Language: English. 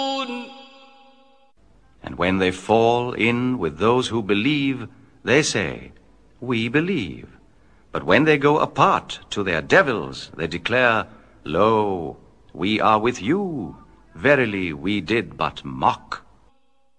And when they fall in with those who believe, they say, "We believe." But when they go apart to their devils, they declare, "Lo, we are with you. Verily, we did but mock."